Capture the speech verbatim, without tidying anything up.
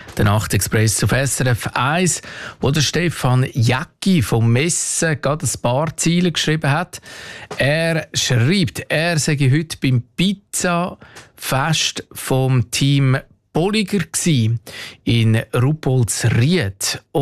Der Nachtexpress auf S R F eins, wo der Stefan Jäcki vom Messen gerade ein paar Ziele geschrieben hat. Er schreibt, er sei heute beim Pizza-Fest vom Team Bolliger in Ruppoldsried.